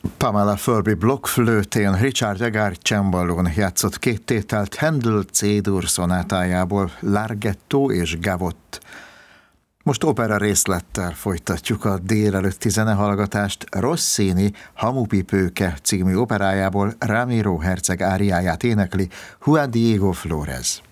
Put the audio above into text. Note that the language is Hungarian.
Pamela Furby blokkflőtén, Richard Egar cemballón játszott két tételt Handel C-dur szonátájából, Larghetto és Gavotte. Most opera részlettel folytatjuk a délelőtti zenehallgatást. Rossini Hamupipőke című operájából Ramiro herceg áriáját énekli Juan Diego Flórez.